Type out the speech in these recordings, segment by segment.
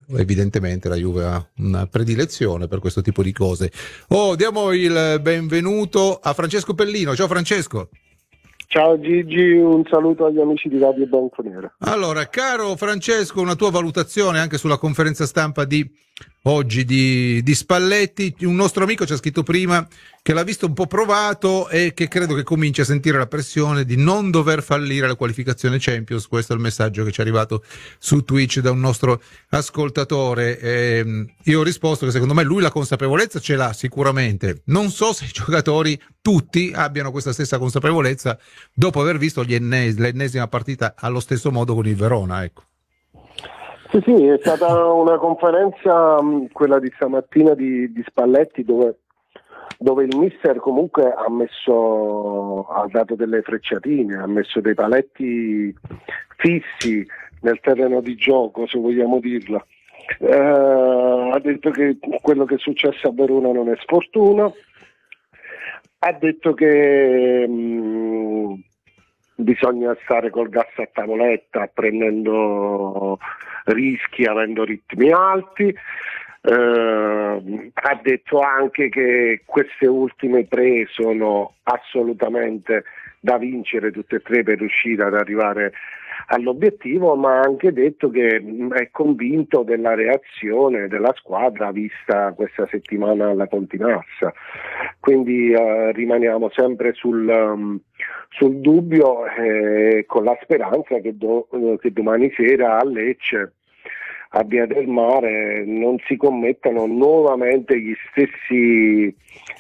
evidentemente la Juve ha una predilezione per questo tipo di cose. Diamo il benvenuto a Francesco Pellino. Ciao Francesco. Ciao Gigi, un saluto agli amici di Radio Bianconera. Allora, caro Francesco, una tua valutazione anche sulla conferenza stampa di oggi di Spalletti. Un nostro amico ci ha scritto prima che l'ha visto un po' provato e che credo che cominci a sentire la pressione di non dover fallire la qualificazione Champions. Questo è il messaggio che ci è arrivato su Twitch da un nostro ascoltatore. Io ho risposto che secondo me lui la consapevolezza ce l'ha sicuramente. Non so se i giocatori tutti abbiano questa stessa consapevolezza dopo aver visto l'ennesima partita allo stesso modo con il Verona, ecco. Sì, è stata una conferenza, quella di stamattina di Spalletti, dove il mister comunque ha dato delle frecciatine, ha messo dei paletti fissi nel terreno di gioco, se vogliamo dirla. Ha detto che quello che è successo a Verona non è sfortuna, ha detto che bisogna stare col gas a tavoletta, prendendo rischi, avendo ritmi alti. Ha detto anche che queste ultime tre sono assolutamente da vincere tutte e tre per riuscire ad arrivare all'obiettivo, ma ha anche detto che è convinto della reazione della squadra vista questa settimana alla Continassa. Quindi rimaniamo sempre sul dubbio, con la speranza che domani sera a Lecce, a Via del Mare, non si commettano nuovamente gli stessi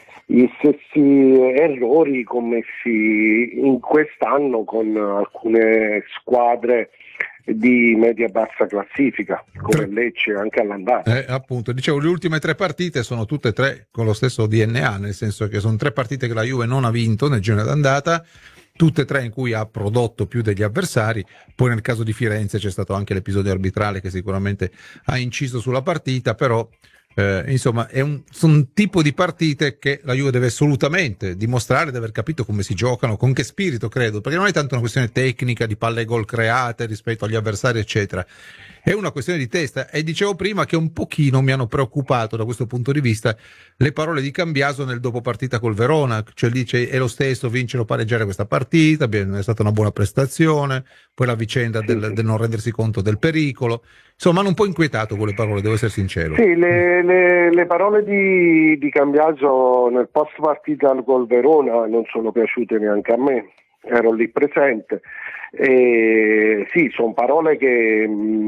errori commessi in quest'anno con alcune squadre di media-bassa classifica, come Lecce anche all'andata. Appunto, dicevo, le ultime tre partite sono tutte e tre con lo stesso DNA, nel senso che sono tre partite che la Juve non ha vinto nel girone d'andata, tutte e tre in cui ha prodotto più degli avversari. Poi nel caso di Firenze c'è stato anche l'episodio arbitrale che sicuramente ha inciso sulla partita, però insomma sono un tipo di partite che la Juve deve assolutamente dimostrare di aver capito come si giocano, con che spirito, credo, perché non è tanto una questione tecnica di palle gol create rispetto agli avversari eccetera, è una questione di testa. E dicevo prima che un pochino mi hanno preoccupato da questo punto di vista le parole di Cambiaso nel dopo partita col Verona, cioè dice è lo stesso vincere o pareggiare questa partita, è stata una buona prestazione, poi la vicenda del non rendersi conto del pericolo, insomma hanno un po' inquietato quelle parole, devo essere sincero. Sì, le parole di Cambiaso nel post partita col Verona non sono piaciute neanche a me, ero lì presente. Sì, sono parole che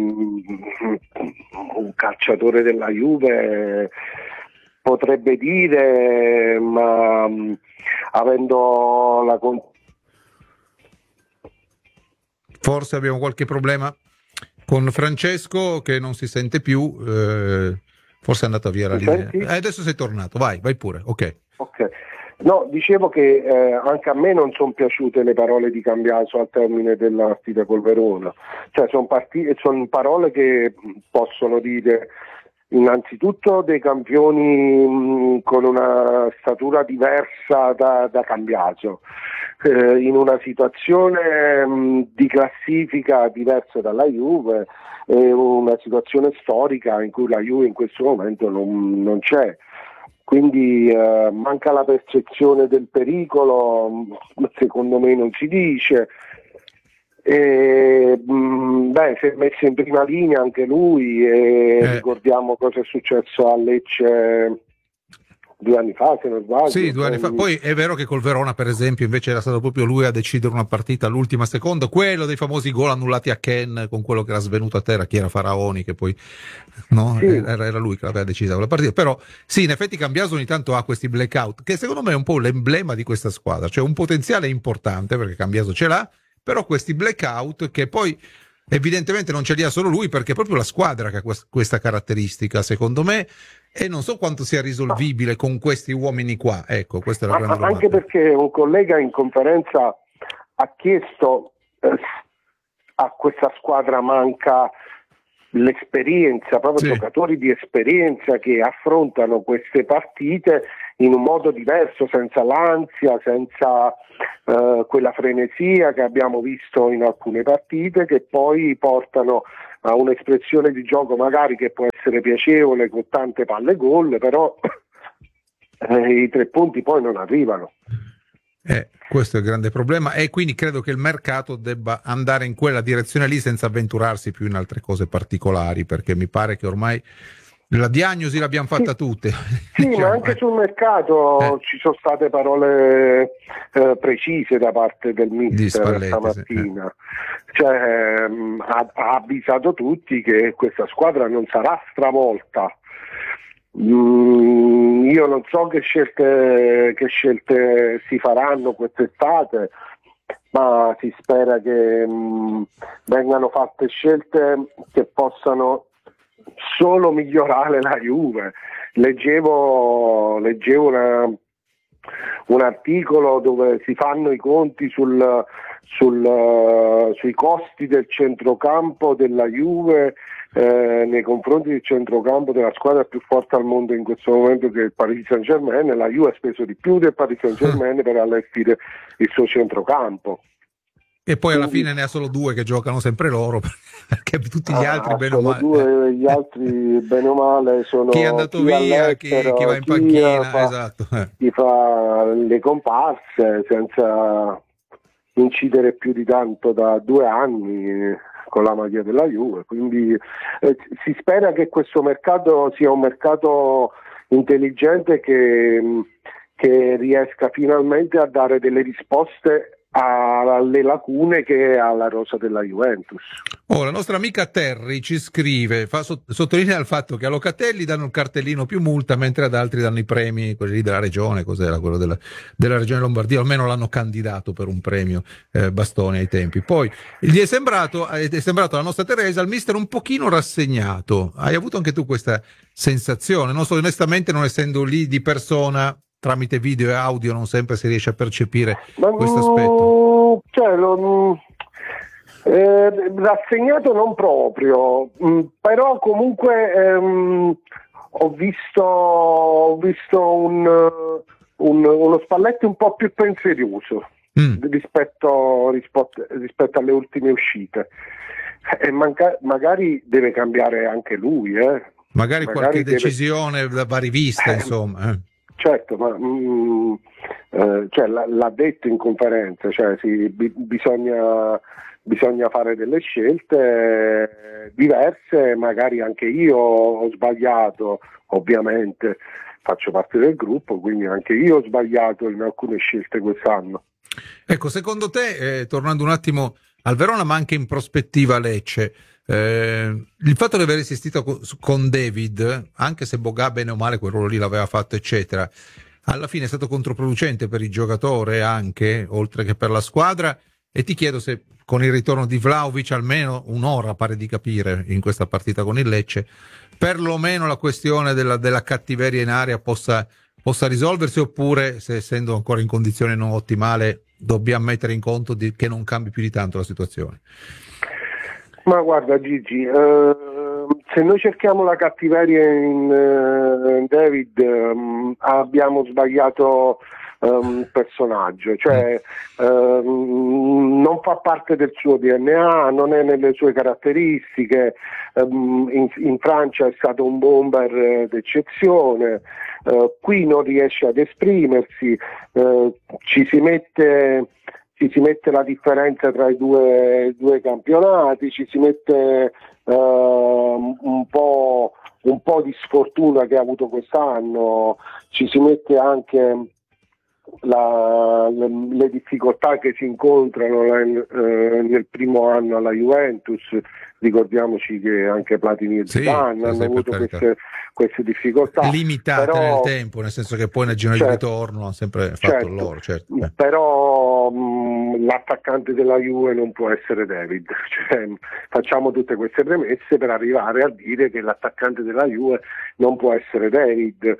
un calciatore della Juve potrebbe dire, ma avendo la forse abbiamo qualche problema con Francesco che non si sente più, forse è andata via la linea. Adesso sei tornato, vai pure, ok. No, dicevo che anche a me non sono piaciute le parole di Cambiaso al termine della partita col Verona, cioè sono parole che possono dire innanzitutto dei campioni con una statura diversa da Cambiaso, in una situazione di classifica diversa dalla Juve, una situazione storica in cui la Juve in questo momento non c'è. Quindi manca la percezione del pericolo, secondo me non si dice. Si è messo in prima linea anche lui, ricordiamo cosa è successo a Lecce 2 anni fa, se non sbaglio. Sì, 2 anni fa. Poi è vero che col Verona, per esempio, invece era stato proprio lui a decidere una partita all'ultima seconda, quello dei famosi gol annullati a Ken, con quello che era svenuto a terra, chi era Faraoni, che poi no, sì. era lui che l'aveva decisa quella partita. Però sì, in effetti Cambiaso ogni tanto ha questi blackout, che secondo me è un po' l'emblema di questa squadra, cioè un potenziale importante, perché Cambiaso ce l'ha, però questi blackout che poi evidentemente non ce li ha solo lui, perché è proprio la squadra che ha questa caratteristica, secondo me, e non so quanto sia risolvibile con questi uomini qua. Ecco, questa è la grande domanda. Anche perché un collega in conferenza ha chiesto a questa squadra manca l'esperienza, proprio giocatori di esperienza che affrontano queste partite in un modo diverso, senza l'ansia, senza quella frenesia che abbiamo visto in alcune partite, che poi portano a un'espressione di gioco magari che può essere piacevole con tante palle gol, però i 3 punti poi non arrivano. Questo è il grande problema, e quindi credo che il mercato debba andare in quella direzione lì senza avventurarsi più in altre cose particolari, perché mi pare che ormai la diagnosi l'abbiamo fatta tutte. Sì, diciamo, ma anche sul mercato ci sono state parole precise da parte del mister Spalletti, stamattina. Cioè, ha avvisato tutti che questa squadra non sarà stravolta. Io non so che scelte si faranno quest'estate, ma si spera che vengano fatte scelte che possano solo migliorare la Juve. Leggevo un articolo dove si fanno i conti sui costi del centrocampo della Juve nei confronti del centrocampo della squadra più forte al mondo in questo momento, che è il Paris Saint-Germain. La Juve ha speso di più del Paris Saint-Germain per allestire il suo centrocampo. E poi alla fine ne ha solo 2 che giocano sempre loro, perché tutti gli altri bene o male. Gli altri bene o male sono chi è andato via, chi va in panchina, esatto. Chi fa le comparse senza incidere più di tanto da 2 anni con la maglia della Juve. Quindi si spera che questo mercato sia un mercato intelligente che riesca finalmente a dare delle risposte alle lacune che ha la rosa della Juventus. La nostra amica Terry ci scrive, sottolinea il fatto che a Locatelli danno il cartellino più multa, mentre ad altri danno i premi, quelli lì della regione, cos'era quello della regione Lombardia, almeno l'hanno candidato per un premio Bastoni ai tempi. Poi è sembrato alla nostra Teresa il mister un pochino rassegnato. Hai avuto anche tu questa sensazione? Non so, onestamente, non essendo lì di persona, tramite video e audio non sempre si riesce a percepire questo aspetto. Rassegnato non proprio, però comunque ho visto uno Spalletti un po' più pensieroso rispetto alle ultime uscite, e magari deve cambiare anche lui, magari qualche decisione va rivista, insomma. Certo, ma l'ha detto in conferenza, cioè bisogna fare delle scelte diverse. Magari anche io ho sbagliato, ovviamente faccio parte del gruppo, quindi anche io ho sbagliato in alcune scelte quest'anno. Ecco, secondo te, tornando un attimo al Verona, ma anche in prospettiva a Lecce, il fatto di aver insistito con David, anche se Boga bene o male quel ruolo lì l'aveva fatto eccetera, alla fine è stato controproducente per il giocatore anche, oltre che per la squadra, e ti chiedo se con il ritorno di Vlahovic almeno un'ora, pare di capire, in questa partita con il Lecce, perlomeno la questione della cattiveria in area possa risolversi, oppure se essendo ancora in condizione non ottimale dobbiamo mettere in conto che non cambi più di tanto la situazione. Ma guarda Gigi, se noi cerchiamo la cattiveria in David, abbiamo sbagliato personaggio, cioè non fa parte del suo DNA, non è nelle sue caratteristiche. In Francia è stato un bomber d'eccezione, qui non riesce ad esprimersi, ci si mette la differenza tra i due campionati, ci si mette un po' di sfortuna che ha avuto quest'anno, ci si mette anche le difficoltà che si incontrano nel primo anno alla Juventus. Ricordiamoci che anche Platini e Zidane hanno avuto queste difficoltà limitate nel tempo, nel senso che poi nel giro di ritorno hanno sempre fatto loro, certo. Però l'attaccante della Juve non può essere David, cioè, facciamo tutte queste premesse per arrivare a dire che l'attaccante della Juve non può essere David.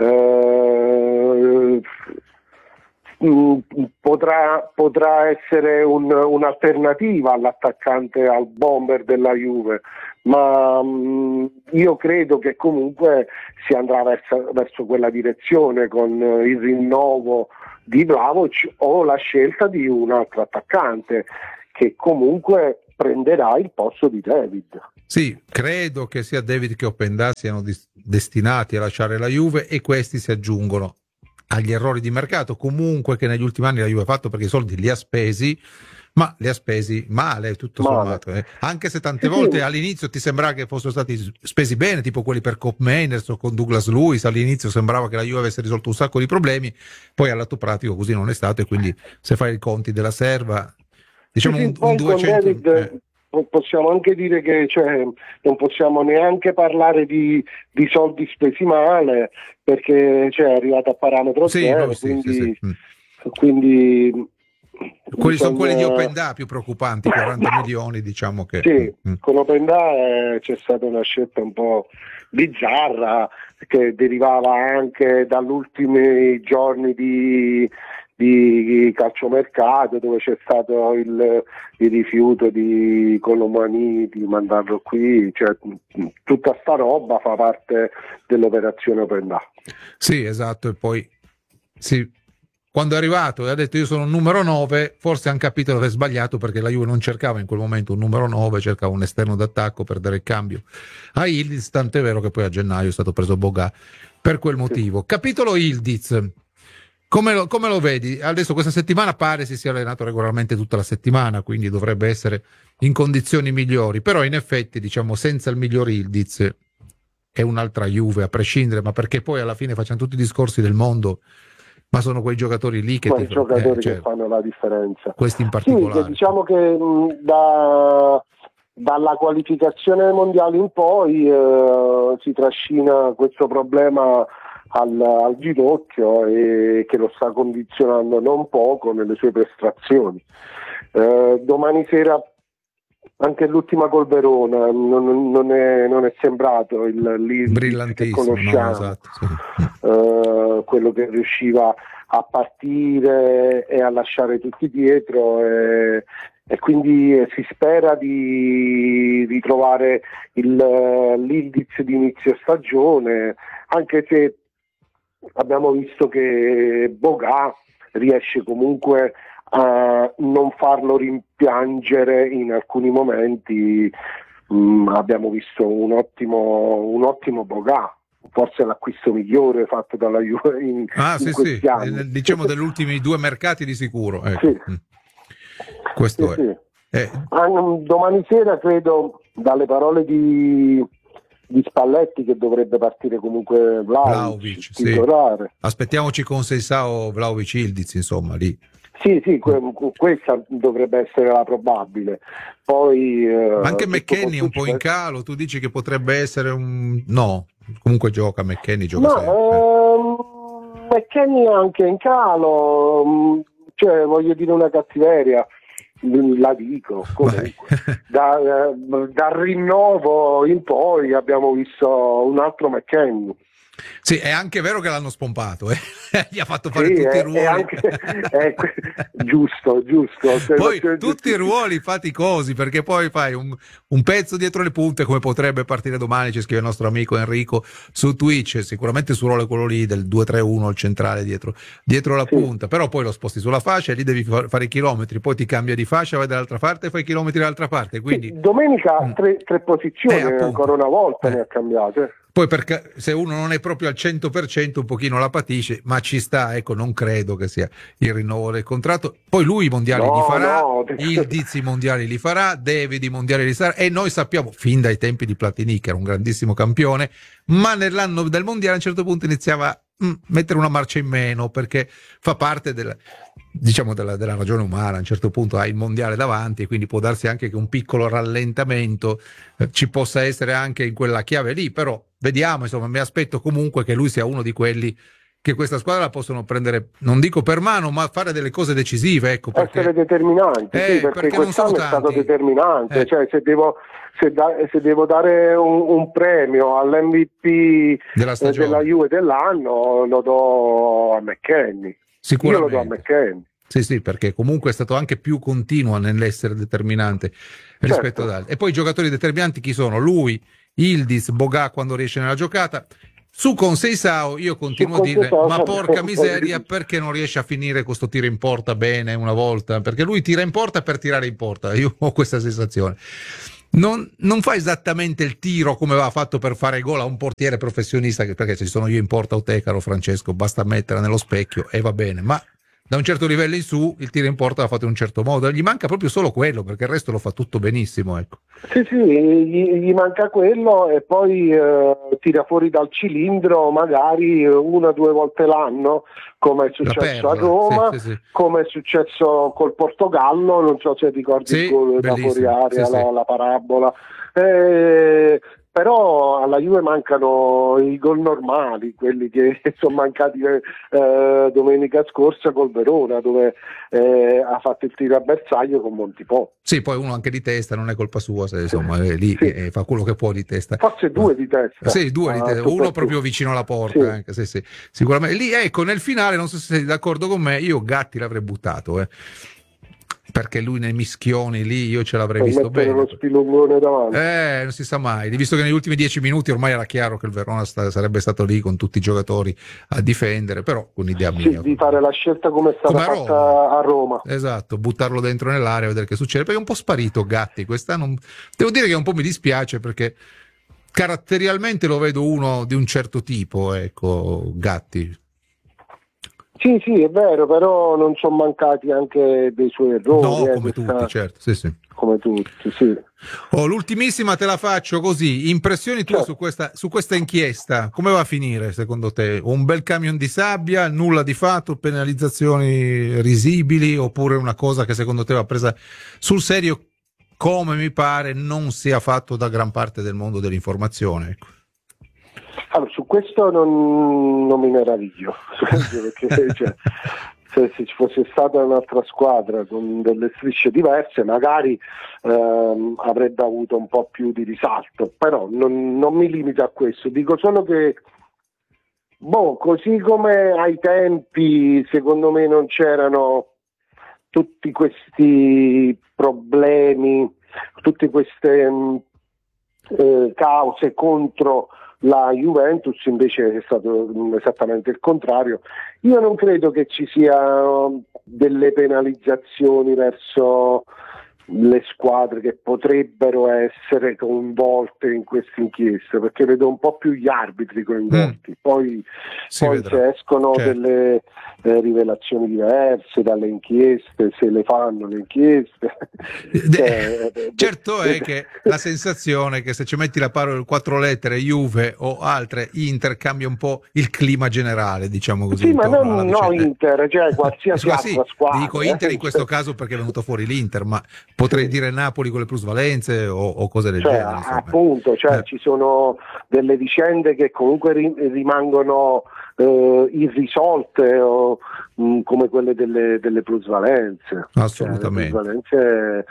Potrà essere un'alternativa all'attaccante, al bomber della Juve, ma io credo che comunque si andrà verso quella direzione con il rinnovo di Vlahovic o la scelta di un altro attaccante che comunque prenderà il posto di David. Sì, credo che sia David che Openda siano destinati a lasciare la Juve, e questi si aggiungono agli errori di mercato comunque che negli ultimi anni la Juve ha fatto, perché i soldi li ha spesi, ma li ha spesi male, tutto sommato. Anche se tante volte all'inizio ti sembrava che fossero stati spesi bene, tipo quelli per Cop Mainers o con Douglas Lewis, all'inizio sembrava che la Juve avesse risolto un sacco di problemi, poi al lato pratico così non è stato, e quindi se fai i conti della serva, diciamo un 200... Possiamo anche dire che non possiamo neanche parlare di soldi spesi male, perché è arrivato a parametro zero, quindi quelli sono quelli di Openda più preoccupanti, 40 milioni, diciamo che... Sì, con Openda c'è stata una scelta un po' bizzarra, che derivava anche dagli ultimi giorni di calciomercato, dove c'è stato il rifiuto di Colomani di mandarlo qui, tutta sta roba fa parte dell'operazione Openda. Sì, esatto, e poi quando è arrivato e ha detto io sono un numero 9, forse hanno capito di aver sbagliato, perché la Juve non cercava in quel momento un numero 9, cercava un esterno d'attacco per dare il cambio a Ildiz, tant'è vero che poi a gennaio è stato preso Boga per quel motivo. Capitolo Ildiz. Come lo vedi? Adesso questa settimana pare si sia allenato regolarmente tutta la settimana, quindi dovrebbe essere in condizioni migliori, però in effetti, diciamo, senza il miglior Ildiz è un'altra Juve a prescindere, ma perché poi alla fine facciamo tutti i discorsi del mondo, ma sono quei giocatori lì che che fanno la differenza. Questi in particolare. Sì, diciamo che dalla qualificazione ai mondiali in poi si trascina questo problema al ginocchio, e che lo sta condizionando non poco nelle sue prestazioni. Domani sera anche l'ultima col Verona non è sembrato il brillantissimo, che conosciamo, no, esatto, sì. Quello che riusciva a partire e a lasciare tutti dietro, e quindi si spera di ritrovare l'Ildiz di inizio stagione, anche se abbiamo visto che Boga riesce comunque a non farlo rimpiangere in alcuni momenti. Abbiamo visto un ottimo Boga, forse l'acquisto migliore fatto dalla Juve in questi anni. Diciamo degli ultimi 2 mercati di sicuro, ecco. Sì. Questo sì, è. Domani sera credo, dalle parole di Spalletti, che dovrebbe partire comunque Vlahovic titolare. Sì. Aspettiamoci con Seisao, Vlahovic, Ildiz, insomma, lì. Sì, questa dovrebbe essere la probabile. Poi anche McKennie un po' in calo, tu dici che potrebbe essere no, comunque McKennie gioca sempre. McKennie anche in calo, voglio dire una cattiveria, la dico comunque. Dal rinnovo in poi abbiamo visto un altro McKennie. Sì, è anche vero che l'hanno spompato, gli ha fatto fare tutti i ruoli. Giusto. Poi tutti i ruoli faticosi, perché poi fai un pezzo dietro le punte, come potrebbe partire domani, ci scrive il nostro amico Enrico su Twitch, sicuramente su ruolo quello lì del 2-3-1, il centrale dietro la punta, però poi lo sposti sulla fascia e lì devi fare i chilometri, poi ti cambia di fascia, vai dall'altra parte e fai i chilometri dall'altra parte. Quindi domenica tre posizioni, ancora una volta ne ha cambiate. Poi perché se uno non è proprio al 100% un pochino la patisce, ma ci sta, ecco, non credo che sia il rinnovo del contratto. Poi lui i mondiali li farà, Ildiz i mondiali li farà, David i mondiali li sarà, e noi sappiamo fin dai tempi di Platini che era un grandissimo campione, ma nell'anno del mondiale a un certo punto iniziava a mettere una marcia in meno, perché fa parte della ragione umana. A un certo punto hai il mondiale davanti e quindi può darsi anche che un piccolo rallentamento ci possa essere anche in quella chiave lì, però vediamo, insomma, mi aspetto comunque che lui sia uno di quelli che questa squadra la possono prendere, non dico per mano, ma fare delle cose decisive, ecco, perché essere determinanti, perché quest'anno è stato determinante, se devo dare un premio all'MVP della Juve dell'anno, lo do a McKennie. Sicuramente. Io lo do a McKennie. Sì, perché comunque è stato anche più continuo nell'essere determinante rispetto ad altri. E poi i giocatori determinanti chi sono? Lui, Ildiz, Boga quando riesce nella giocata. Su con Seisao io continuo a dire, ma porca miseria, perché non riesce a finire questo tiro in porta bene una volta? Perché lui tira in porta per tirare in porta, io ho questa sensazione. non fa esattamente il tiro come va fatto per fare gol a un portiere professionista, perché se ci sono io in porta o te, caro Francesco, basta mettere nello specchio e va bene, ma da un certo livello in su il tiro in porta va fatto in un certo modo, gli manca proprio solo quello, perché il resto lo fa tutto benissimo, ecco. Sì, gli manca quello e poi tira fuori dal cilindro magari 1 o 2 volte l'anno, come è successo a Roma, sì. Come è successo col Portogallo, non so se ricordi il gol da fuori area, la parabola. Però alla Juve mancano i gol normali, quelli che sono mancati domenica scorsa col Verona, dove ha fatto il tiro a bersaglio con Montipò. Sì, poi uno anche di testa, non è colpa sua, se insomma lì fa quello che può di testa. Forse 2 di testa. Sì, 2 di testa, uno proprio vicino alla porta, sì. Anche, sì. Sicuramente. Lì, ecco, nel finale, non so se sei d'accordo con me, io Gatti l'avrei buttato, perché lui nei mischioni lì io ce l'avrei visto bene. Lo spilungone davanti. Non si sa mai, visto che negli ultimi 10 minuti ormai era chiaro che il Verona sarebbe stato lì con tutti i giocatori a difendere, però con idea mia. Di fare la scelta come è stata fatta a Roma. Esatto, buttarlo dentro nell'area, vedere che succede, perché è un po' sparito Gatti quest'anno. Devo dire che un po' mi dispiace, perché caratterialmente lo vedo uno di un certo tipo, ecco, Gatti. Sì, è vero, però non sono mancati anche dei suoi errori. No, come tutti, certo, sì. Come tutti, sì. L'ultimissima te la faccio così, impressioni tue su questa inchiesta, come va a finire secondo te? Un bel camion di sabbia, nulla di fatto, penalizzazioni risibili, oppure una cosa che secondo te va presa sul serio, come mi pare non sia fatto da gran parte del mondo dell'informazione, ecco. Allora, su questo non mi meraviglio, perché se ci fosse stata un'altra squadra con delle strisce diverse magari avrebbe avuto un po' più di risalto, però non mi limito a questo, dico solo che così come ai tempi secondo me non c'erano tutti questi problemi, tutte queste cause contro la Juventus, invece è stato esattamente il contrario. Io non credo che ci siano delle penalizzazioni verso le squadre che potrebbero essere coinvolte in queste inchieste, perché vedo un po' più gli arbitri coinvolti, poi se escono delle rivelazioni diverse dalle inchieste, se le fanno le inchieste. Certo è che la sensazione è che se ci metti la parola 4 lettere Juve o altre Inter cambia un po' il clima generale, diciamo così. Sì, ma non Inter, cioè qualsiasi altra squadra. Dico Inter in questo caso perché è venuto fuori l'Inter, ma potrei dire Napoli con le plusvalenze o cose del genere. Insomma. Appunto, ci sono delle vicende che comunque rimangono irrisolte, come quelle delle plusvalenze. Assolutamente. Le plusvalenze,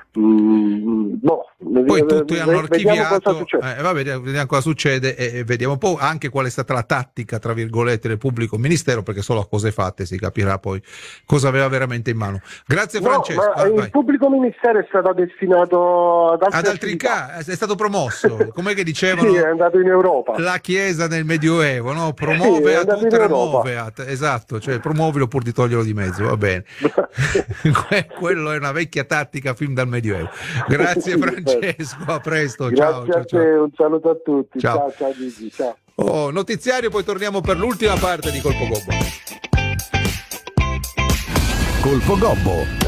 poi tutti hanno archiviato, vediamo cosa succede e vediamo un po' anche qual è stata la tattica tra virgolette del pubblico ministero, perché solo a cose fatte si capirà poi cosa aveva veramente in mano. Grazie Francesco. Il pubblico ministero è stato destinato ad altri casi, è stato promosso, com'è che dicevano? Sì, è andato in Europa. La Chiesa nel Medioevo, no? Promuove a tutte esatto, cioè promuovilo pur di toglierlo di mezzo, va bene. Quello è una vecchia tattica film dal Medioevo. Grazie Francesco, a presto. Grazie a te, un saluto a tutti. Ciao Gigi, ciao. Notiziario, poi torniamo per l'ultima parte di Colpo Gobbo. Colpo Gobbo.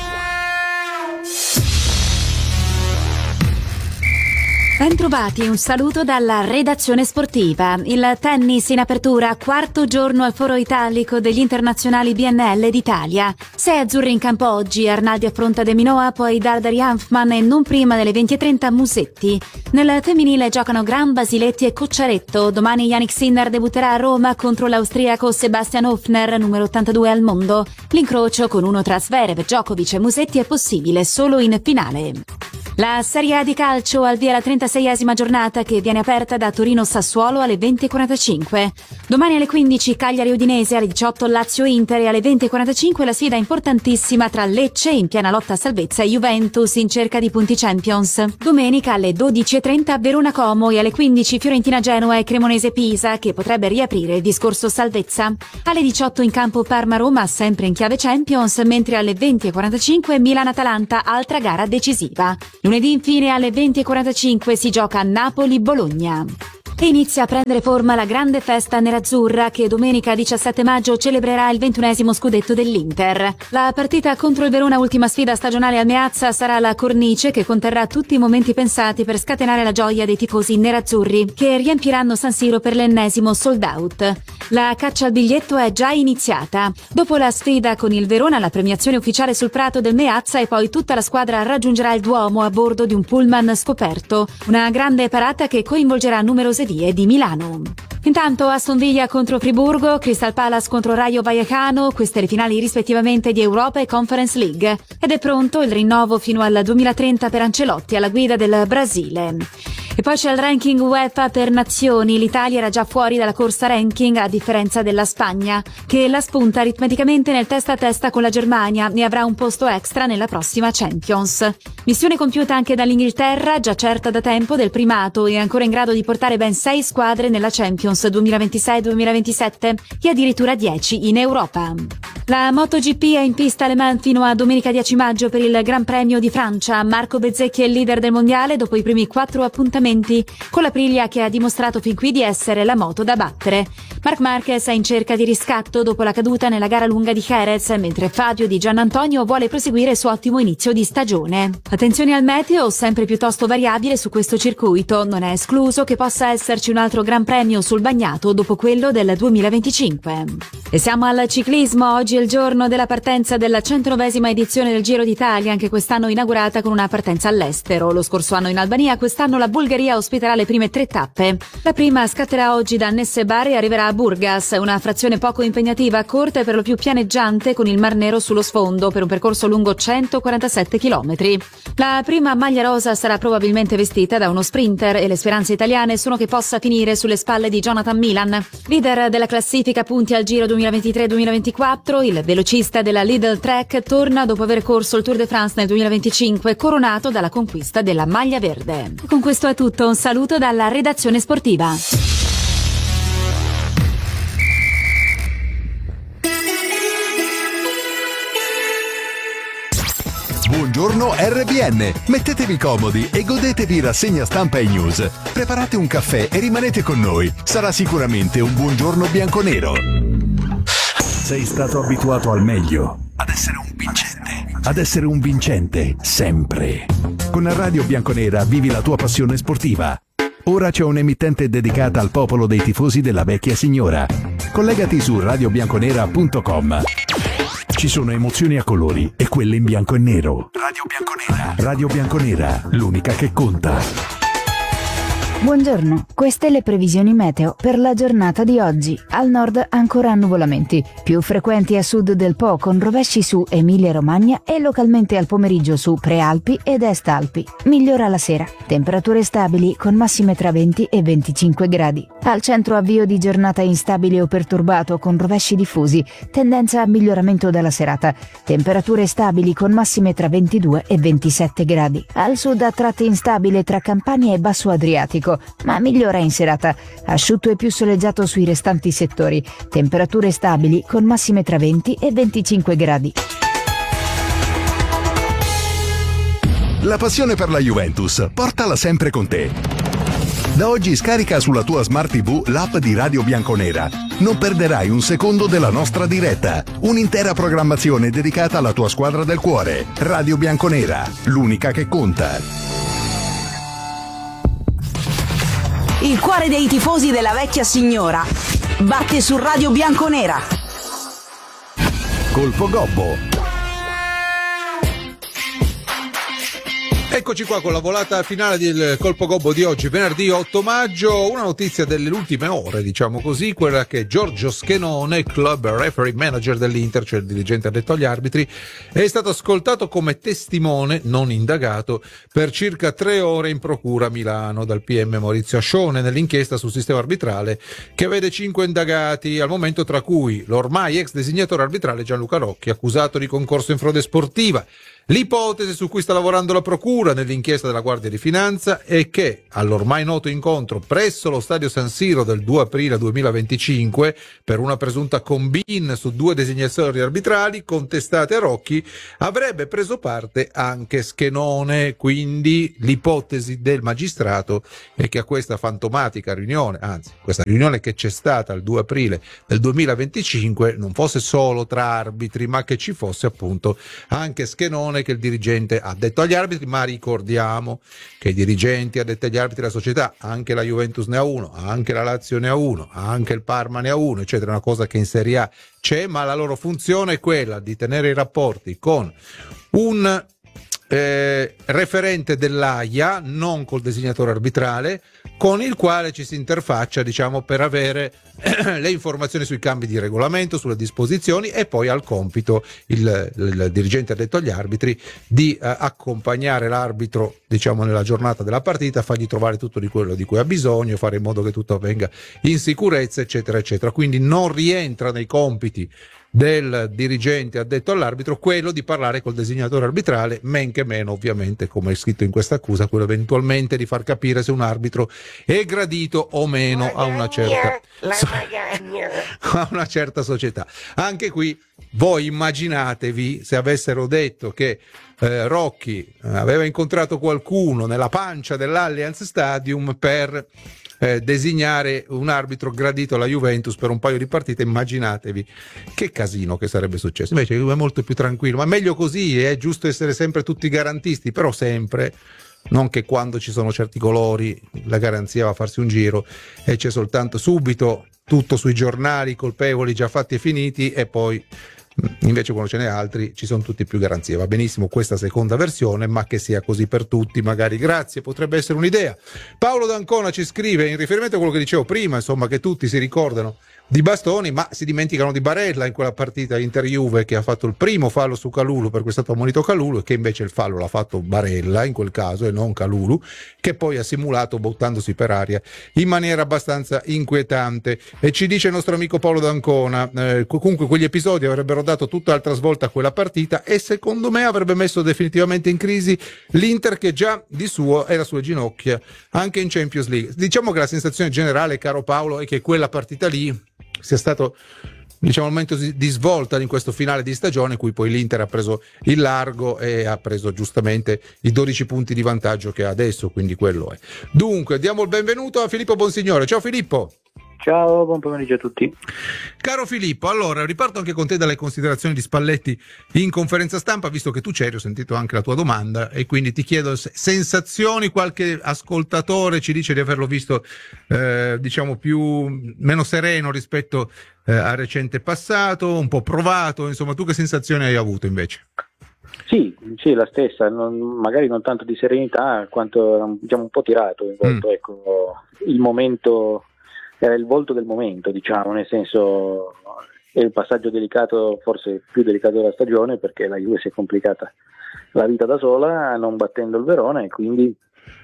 Bentrovati, un saluto dalla redazione sportiva. Il tennis in apertura, 4º giorno al foro italico degli internazionali BNL d'Italia. 6 azzurri in campo oggi, Arnaldi affronta De Minaur, poi Dardari Hanfmann e non prima delle 20:30 Musetti. Nel femminile giocano Gran, Basiletti e Cocciaretto. Domani Jannik Sinner debutterà a Roma contro l'austriaco Sebastian Hofner, numero 82 al mondo. L'incrocio con uno tra Zverev, Djokovic e Musetti è possibile solo in finale. La Serie A di calcio al via la 36esima giornata che viene aperta da Torino-Sassuolo alle 20:45. Domani alle 15 Cagliari-Udinese, alle 18 Lazio-Inter e alle 20:45 la sfida importantissima tra Lecce in piena lotta a salvezza e Juventus in cerca di punti Champions. Domenica alle 12:30 Verona-Como e alle 15 Fiorentina-Genoa e Cremonese-Pisa che potrebbe riaprire il discorso salvezza. Alle 18 in campo Parma-Roma sempre in chiave Champions, mentre alle 20:45 Milan-Atalanta, altra gara decisiva. Lunedì infine alle 20:45 si gioca Napoli-Bologna. E inizia a prendere forma la grande festa nerazzurra che domenica 17 maggio celebrerà il 21esimo scudetto dell'Inter. La partita contro il Verona, ultima sfida stagionale al Meazza, sarà la cornice che conterrà tutti i momenti pensati per scatenare la gioia dei tifosi nerazzurri, che riempiranno San Siro per l'ennesimo sold out. La caccia al biglietto è già iniziata. Dopo la sfida con il Verona, la premiazione ufficiale sul prato del Meazza e poi tutta la squadra raggiungerà il Duomo a bordo di un pullman scoperto. Una grande parata che coinvolgerà numerose vie di Milano. Intanto Aston Villa contro Friburgo, Crystal Palace contro Rayo Vallecano, queste le finali rispettivamente di Europa e Conference League. Ed è pronto il rinnovo fino al 2030 per Ancelotti alla guida del Brasile. E poi c'è il ranking UEFA per nazioni. L'Italia era già fuori dalla corsa ranking, a differenza della Spagna, che la spunta aritmeticamente nel testa a testa con la Germania e avrà un posto extra nella prossima Champions. Missione compiuta anche dall'Inghilterra, già certa da tempo del primato e ancora in grado di portare ben 6 squadre nella Champions 2026-2027 e addirittura 10 in Europa. La MotoGP è in pista a Le Mans fino a domenica 10 maggio per il Gran Premio di Francia. Marco Bezzecchi è il leader del mondiale dopo i primi 4 appuntamenti, con l'Aprilia che ha dimostrato fin qui di essere la moto da battere. Marc Marquez è in cerca di riscatto dopo la caduta nella gara lunga di Jerez, mentre Fabio Di Giannantonio vuole proseguire il suo ottimo inizio di stagione. Attenzione al meteo, sempre piuttosto variabile su questo circuito. Non è escluso che possa esserci un altro Gran Premio sul bagnato dopo quello del 2025. E siamo al ciclismo. Oggi è il giorno della partenza della 109esima edizione del Giro d'Italia, anche quest'anno inaugurata con una partenza all'estero. Lo scorso anno in Albania, quest'anno la Bulgaria ospiterà le prime 3 tappe. La prima scatterà oggi da Nessebar e arriverà a Burgas, una frazione poco impegnativa, corta e per lo più pianeggiante, con il Mar Nero sullo sfondo, per un percorso lungo 147 km. La prima maglia rosa sarà probabilmente vestita da uno sprinter e le speranze italiane sono che possa finire sulle spalle di Jonathan Milan. Leader della classifica punti al Giro 2023-2024, il velocista della Lidl Trek torna dopo aver corso il Tour de France nel 2025, coronato dalla conquista della maglia verde. Con questo è tutto, un saluto dalla redazione sportiva. Buongiorno RBN, mettetevi comodi e godetevi rassegna stampa e news. Preparate un caffè e rimanete con noi, sarà sicuramente un buongiorno bianconero. Sei stato abituato al meglio, ad essere un vincente, sempre. Con Radio Bianconera vivi la tua passione sportiva. Ora c'è un'emittente dedicata al popolo dei tifosi della vecchia signora. Collegati su radiobianconera.com. Ci sono emozioni a colori e quelle in bianco e nero. Radio Bianconera, l'unica che conta. Buongiorno, queste le previsioni meteo per la giornata di oggi. Al nord ancora annuvolamenti, più frequenti a sud del Po con rovesci su Emilia-Romagna e localmente al pomeriggio su Prealpi ed Est Alpi. Migliora la sera, temperature stabili con massime tra 20 e 25 gradi. Al centro avvio di giornata instabile o perturbato con rovesci diffusi, tendenza a miglioramento della serata. Temperature stabili con massime tra 22 e 27 gradi. Al sud a tratti instabile tra Campania e Basso Adriatico, ma migliora in serata. Asciutto e più soleggiato sui restanti settori. Temperature stabili con massime tra 20 e 25 gradi. La passione per la Juventus, portala sempre con te. Da oggi scarica sulla tua Smart TV l'app di Radio Bianconera. Non perderai un secondo della nostra diretta. Un'intera programmazione dedicata alla tua squadra del cuore. Radio Bianconera, l'unica che conta. Il cuore dei tifosi della vecchia signora batte su Radio Bianconera. Colpo Gobbo. Eccoci qua con la volata finale del Colpo Gobbo di oggi, venerdì 8 maggio. Una notizia delle ultime ore, diciamo così, quella che Giorgio Schenone, club referee manager dell'Inter, cioè il dirigente addetto agli arbitri, è stato ascoltato come testimone non indagato per circa 3 ore in procura a Milano dal PM Maurizio Ascione nell'inchiesta sul sistema arbitrale che vede 5 indagati al momento, tra cui l'ormai ex designatore arbitrale Gianluca Rocchi, accusato di concorso in frode sportiva, L'ipotesi su cui sta lavorando la Procura nell'inchiesta della Guardia di Finanza è che all'ormai noto incontro presso lo stadio San Siro del 2 aprile 2025 per una presunta combin su 2 designazioni arbitrali contestate a Rocchi avrebbe preso parte anche Schenone. Quindi l'ipotesi del magistrato è che a questa fantomatica riunione, anzi questa riunione che c'è stata il 2 aprile del 2025 non fosse solo tra arbitri, ma che ci fosse appunto anche Schenone, che il dirigente ha detto agli arbitri, ma ricordiamo che i dirigenti addetti agli arbitri della società, anche la Juventus ne ha uno, anche la Lazio ne ha uno, anche il Parma ne ha uno, eccetera, una cosa che in Serie A c'è, ma la loro funzione è quella di tenere i rapporti con un referente dell'AIA, non col designatore arbitrale, con il quale ci si interfaccia, diciamo, per avere le informazioni sui cambi di regolamento, sulle disposizioni, e poi ha il compito il dirigente addetto agli arbitri di accompagnare l'arbitro, diciamo, nella giornata della partita, fargli trovare tutto di quello di cui ha bisogno, fare in modo che tutto avvenga in sicurezza, eccetera, eccetera. Quindi non rientra nei compiti del dirigente addetto all'arbitro quello di parlare col designatore arbitrale, men che meno ovviamente, come è scritto in questa accusa, quello eventualmente di far capire se un arbitro è gradito o meno a una certa società. Anche qui voi immaginatevi se avessero detto che Rocchi aveva incontrato qualcuno nella pancia dell'Allianz Stadium per designare un arbitro gradito alla Juventus per un paio di partite, immaginatevi che casino che sarebbe successo. Invece è molto più tranquillo, ma meglio così, è giusto essere sempre tutti garantisti, però sempre, non che quando ci sono certi colori la garanzia va a farsi un giro e c'è soltanto subito tutto sui giornali, colpevoli già fatti e finiti, e poi invece quando ce n'è altri ci sono tutti più garanzie. Va benissimo questa seconda versione, ma che sia così per tutti magari, grazie, potrebbe essere un'idea. Paolo D'Ancona ci scrive in riferimento a quello che dicevo prima, insomma, che tutti si ricordano di Bastoni ma si dimenticano di Barella in quella partita Inter-Juve, che ha fatto il primo fallo su Kalulu, per cui è stato ammonito Kalulu, e che invece il fallo l'ha fatto Barella in quel caso e non Kalulu, che poi ha simulato buttandosi per aria in maniera abbastanza inquietante. E ci dice il nostro amico Paolo D'Ancona, comunque quegli episodi avrebbero dato tutt'altra svolta a quella partita e secondo me avrebbe messo definitivamente in crisi l'Inter, che già di suo era sulle ginocchia anche in Champions League. Diciamo che la sensazione generale, caro Paolo, è che quella partita lì sia stato, diciamo, il momento di svolta in questo finale di stagione in cui poi l'Inter ha preso il largo e ha preso giustamente i 12 punti di vantaggio che ha adesso, quindi quello è. Dunque diamo il benvenuto a Filippo Bonsignore. Ciao Filippo. Ciao, buon pomeriggio a tutti. Caro Filippo, allora riparto anche con te dalle considerazioni di Spalletti in conferenza stampa, visto che tu c'eri, ho sentito anche la tua domanda e quindi ti chiedo sensazioni. Qualche ascoltatore ci dice di averlo visto diciamo meno sereno rispetto al recente passato, un po' provato, insomma, tu che sensazioni hai avuto invece? Sì, la stessa, magari non tanto di serenità quanto, diciamo, un po' tirato in volto, ecco, il momento era il volto del momento, diciamo, nel senso è il passaggio delicato, forse più delicato della stagione, perché la Juve si è complicata la vita da sola non battendo il Verona e quindi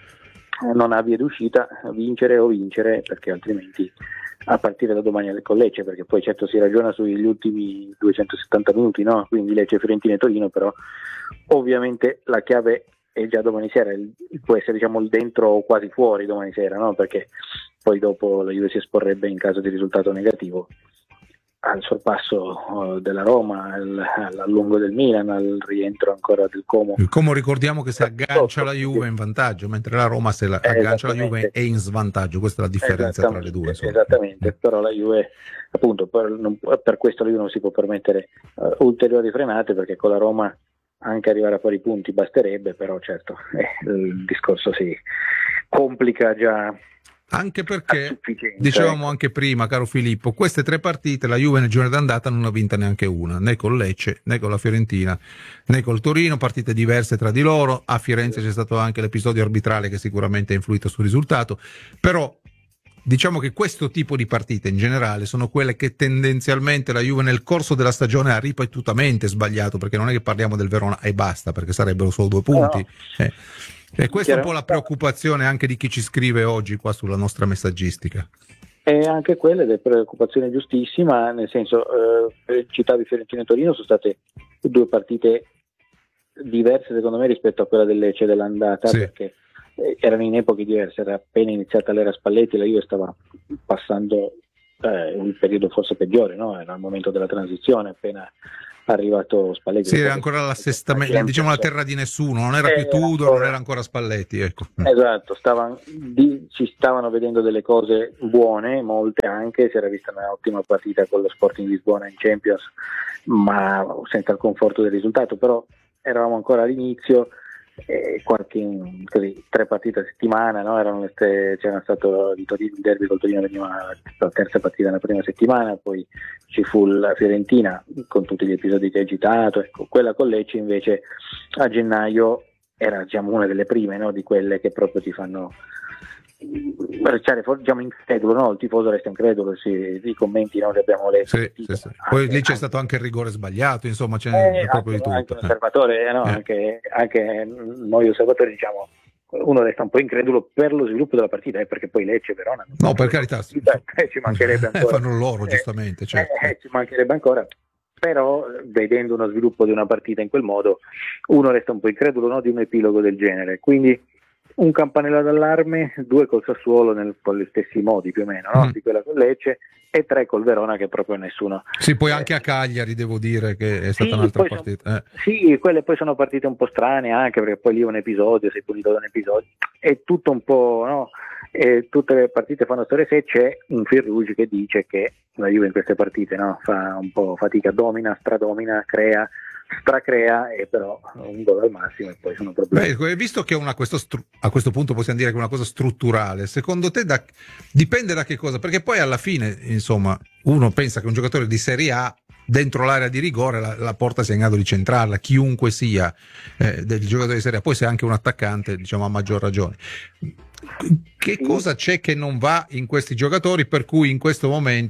non ha via d'uscita, vincere o vincere, perché altrimenti a partire da domani con Lecce, perché poi certo si ragiona sugli ultimi 270 minuti, no? Quindi Lecce, Fiorentina e Torino, però ovviamente la chiave è già domani sera, può essere, diciamo, il dentro o quasi fuori domani sera, no? Perché poi dopo la Juve si esporrebbe in caso di risultato negativo al sorpasso della Roma, all'allungo del Milan, al rientro ancora del Como. Il Como, ricordiamo che se aggancia la Juve in vantaggio, mentre la Roma se aggancia la Juve è in svantaggio, questa è la differenza tra le due. Insomma. Esattamente, però la Juve, appunto, per questo la Juve non si può permettere ulteriori frenate, perché con la Roma anche arrivare a pari punti basterebbe, però certo il discorso si complica già. Anche perché, dicevamo anche prima, caro Filippo, queste 3 partite la Juve nel girone d'andata non ha vinta neanche una, né con Lecce, né con la Fiorentina, né col Torino, partite diverse tra di loro. A Firenze c'è stato anche l'episodio arbitrale che sicuramente ha influito sul risultato, però diciamo che questo tipo di partite in generale sono quelle che tendenzialmente la Juve nel corso della stagione ha ripetutamente sbagliato, perché non è che parliamo del Verona e basta, perché sarebbero solo 2 punti. No. E questa è un po' la preoccupazione anche di chi ci scrive oggi qua sulla nostra messaggistica. E anche quelle delle preoccupazioni giustissima, nel senso, citavi Fiorentina e Torino, sono state 2 partite diverse secondo me rispetto a quella del Lecce dell'andata, Sì. perché erano in epoche diverse, era appena iniziata l'era Spalletti, la Juve stava passando un periodo forse peggiore, no? Era il momento della transizione, appena arrivato Spalletti. Sì, era ancora l'assestamento, diciamo la terra di nessuno, non era più Tudor, non era ancora Spalletti, ecco. Esatto, ci stavano vedendo delle cose buone, molte anche, si era vista un'ottima partita con lo Sporting Lisbona in Champions, ma senza il conforto del risultato, però eravamo ancora all'inizio, così 3 partite a settimana, no? C'era stato il derby col Torino, veniva la terza partita nella prima settimana, poi ci fu la Fiorentina con tutti gli episodi che ha agitato, ecco, quella con Lecce invece a gennaio era diciamo una delle prime, no? Di quelle che proprio ti fanno restare diciamo incredulo, no? Il tifoso resta incredulo, i commenti non li abbiamo letti. Sì. Poi lì c'è stato anche il rigore sbagliato, insomma c'è proprio di tutto. Anche l'osservatore, no? Anche noi osservatori diciamo uno resta un po' incredulo per lo sviluppo della partita, perché poi Lecce e Verona no, per carità, ci mancherebbe ancora, fanno loro giustamente, certo. Ci mancherebbe ancora, però vedendo uno sviluppo di una partita in quel modo uno resta un po' incredulo, no? Di un epilogo del genere, quindi un campanello d'allarme, 2 col Sassuolo con gli stessi modi più o meno, no? Di quella con Lecce, e 3 col Verona che proprio nessuno. Sì, poi anche a Cagliari devo dire che è stata un'altra partita. Sì, quelle poi sono partite un po' strane, anche perché poi lì un episodio, sei punito da un episodio, è tutto un po', no? E tutte le partite fanno storia se c'è un fil rouge che dice che la Juve in queste partite, no? Fa un po' fatica, domina, stradomina, stracrea, e però un gol al massimo e poi sono problemi. Beh, visto che a questo punto possiamo dire che è una cosa strutturale, secondo te dipende da che cosa? Perché poi alla fine, insomma, uno pensa che un giocatore di Serie A dentro l'area di rigore la porta sia in grado di centrarla, chiunque sia del giocatore di Serie A, poi se è anche un attaccante, diciamo, a maggior ragione. Che cosa c'è che non va in questi giocatori per cui in questi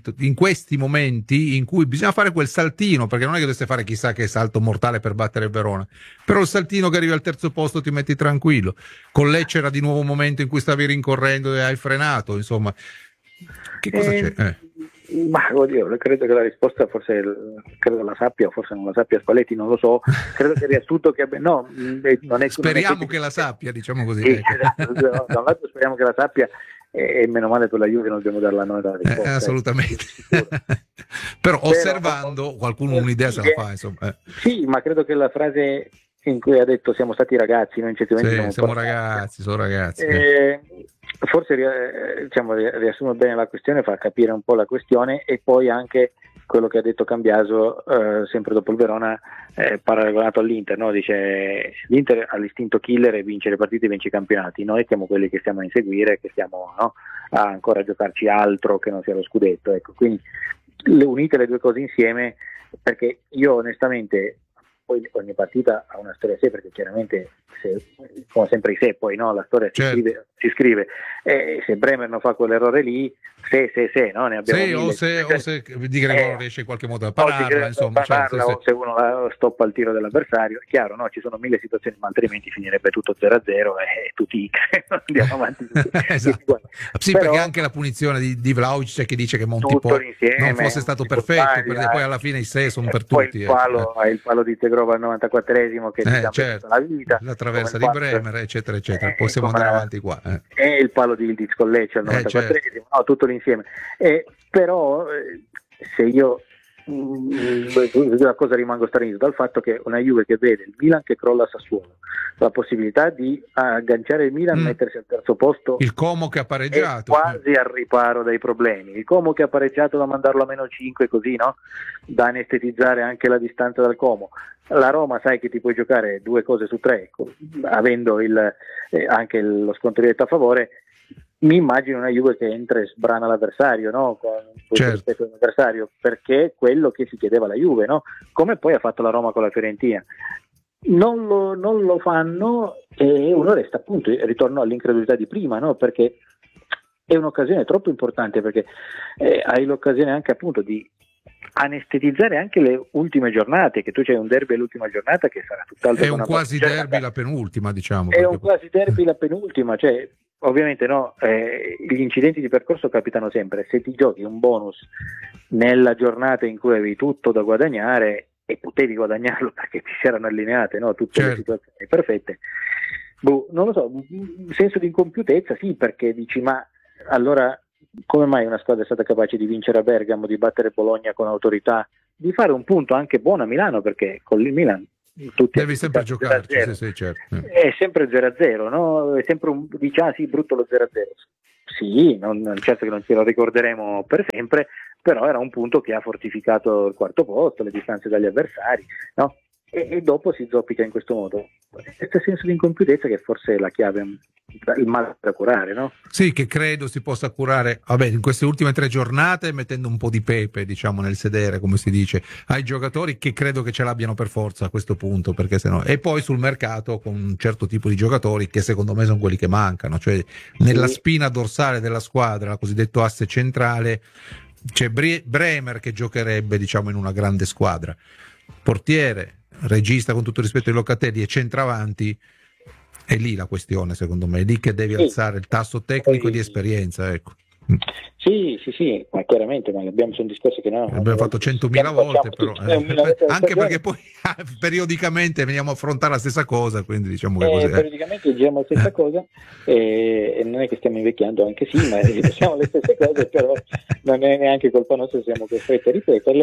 momenti in cui bisogna fare quel saltino, perché non è che dovreste fare chissà che salto mortale per battere il Verona, però il saltino che arrivi al terzo posto ti metti tranquillo. Con Lecce era di nuovo un momento in cui stavi rincorrendo e hai frenato, insomma, che cosa c'è? Ma oddio, credo che la risposta forse credo la sappia, forse non la sappia Spalletti, non lo so, credo che riassunto che no, non è, speriamo non è che la sappia, diciamo così. Sì, da un lato speriamo che la sappia, e meno male per la Juve non dobbiamo darla noi la risposta. Assolutamente. Però osservando qualcuno un'idea se la fa, insomma. Sì, ma credo che la frase in cui ha detto siamo stati ragazzi, noi in sono ragazzi. Forse diciamo, riassume bene la questione, fa capire un po' la questione, e poi anche quello che ha detto Cambiaso sempre dopo il Verona, paragonato all'Inter, no? Dice l'Inter ha l'istinto killer e vince le partite e vince i campionati, noi siamo quelli che stiamo a inseguire, che stiamo, no? A ancora giocarci altro che non sia lo scudetto, ecco. Quindi unite le due cose insieme, perché io onestamente poi ogni partita ha una storia a sé, perché chiaramente come sempre i sé, poi no, la storia si scrive, se Bremer non fa quell'errore lì, se no, ne abbiamo o se di Gregorio riesce in qualche modo a pararla, insomma, o se uno stoppa il tiro dell'avversario, è chiaro, no, ci sono 1000 situazioni, ma altrimenti finirebbe tutto 0-0 e tutti andiamo avanti. Esatto. Sì, però, perché anche la punizione di Vlahovic c'è chi dice che Montipò non fosse stato perfetto, perché poi alla fine i 6 sono per poi tutti. Il palo di Tegrova al 94esimo che ti dà la vita, la traversa di Bremer, eccetera eccetera, possiamo andare avanti qua. E il palo di Ildiz con Lecce al 94esimo, no, tutto l'insieme. Però se io una cosa rimango stranito dal fatto che una Juve che vede il Milan che crolla a Sassuolo, la possibilità di agganciare il Milan, mettersi al terzo posto, il Como che ha pareggiato, quasi al riparo dai problemi, il Como che ha pareggiato da mandarlo a -5 così, no? Da anestetizzare anche la distanza dal Como. La Roma sai che ti puoi giocare 2 cose su 3, avendo anche lo sconto diretto a favore. Mi immagino una Juve che entra e sbrana l'avversario, no? Con rispetto all'avversario, perché è quello che si chiedeva la Juve, no? Come poi ha fatto la Roma con la Fiorentina. Non lo fanno e uno resta, appunto, ritorno all'incredulità di prima, no? Perché è un'occasione troppo importante, perché hai l'occasione anche, appunto, di anestetizzare anche le ultime giornate, che tu c'hai un derby all'ultima giornata che sarà tutt'altro. È un quasi derby la penultima, diciamo. È un quasi derby la penultima, cioè ovviamente no, gli incidenti di percorso capitano sempre. Se ti giochi un bonus nella giornata in cui avevi tutto da guadagnare, e potevi guadagnarlo perché ti si erano allineate, no? Tutte le situazioni perfette. Non lo so, un senso di incompiutezza sì, perché dici ma allora come mai una squadra è stata capace di vincere a Bergamo, di battere Bologna con autorità, di fare un punto anche buono a Milano, perché con il Milan tutti devi sempre giocarci, sì, certo. È sempre 0-0, no? È sempre dici sì, brutto lo 0-0. Sì, certo che non ce lo ricorderemo per sempre, però era un punto che ha fortificato il quarto posto, le distanze dagli avversari, no? E dopo si zoppica in questo modo. Questo senso di incompiutezza che forse è la chiave, il male da curare, no? Sì, che credo si possa curare, in queste ultime 3 giornate mettendo un po' di pepe, diciamo, nel sedere, come si dice, ai giocatori, che credo che ce l'abbiano per forza a questo punto, perché sennò. E poi sul mercato con un certo tipo di giocatori che secondo me sono quelli che mancano, cioè nella spina dorsale della squadra, il cosiddetto asse centrale, c'è Bremer che giocherebbe, diciamo, in una grande squadra, portiere, regista con tutto il rispetto ai Locatelli e centravanti. È lì la questione, secondo me, è lì che devi alzare il tasso tecnico e di esperienza, ecco. Sì, ma chiaramente, ma sono discorsi che abbiamo fatto 100.000 volte, però anche perché poi periodicamente veniamo a affrontare la stessa cosa, quindi diciamo che così. Periodicamente diciamo la stessa cosa, e non è che stiamo invecchiando, anche sì, ma diciamo le stesse cose, però non è neanche colpa nostra, siamo costretti a ripeterle,